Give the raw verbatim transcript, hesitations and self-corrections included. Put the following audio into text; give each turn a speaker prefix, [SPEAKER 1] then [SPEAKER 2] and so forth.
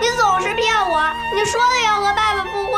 [SPEAKER 1] 你总是骗我，你说了要和爸爸复